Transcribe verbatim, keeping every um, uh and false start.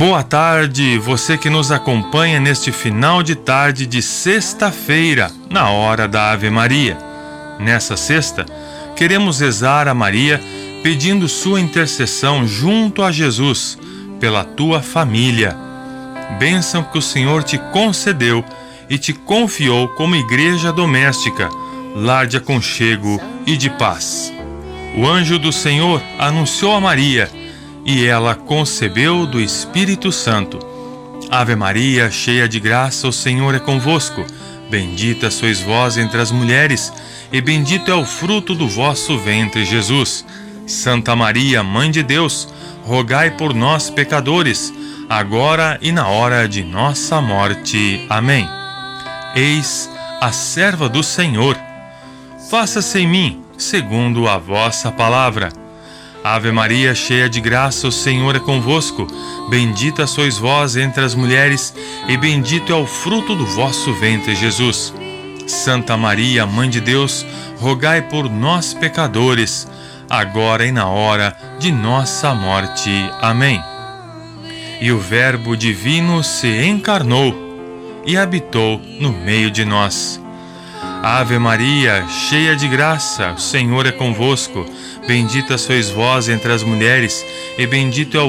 Boa tarde, você que nos acompanha neste final de tarde de sexta-feira, na hora da Ave Maria. Nessa sexta, queremos rezar a Maria pedindo sua intercessão junto a Jesus, pela tua família. Bênção que o Senhor te concedeu e te confiou como igreja doméstica, lar de aconchego e de paz. O anjo do Senhor anunciou a Maria, e ela concebeu do Espírito Santo. Ave Maria, cheia de graça, o Senhor é convosco. Bendita sois vós entre as mulheres, e bendito é o fruto do vosso ventre, Jesus. Santa Maria, Mãe de Deus, rogai por nós, pecadores, agora e na hora de nossa morte. Amém. Eis a serva do Senhor. Faça-se em mim, segundo a vossa palavra. Ave Maria, cheia de graça, o Senhor é convosco. Bendita sois vós entre as mulheres, e bendito é o fruto do vosso ventre, Jesus. Santa Maria, Mãe de Deus, rogai por nós, pecadores, agora e na hora de nossa morte. Amém. E o Verbo divino se encarnou e habitou no meio de nós. Ave Maria, cheia de graça, o Senhor é convosco. Bendita sois vós entre as mulheres, e bendito é o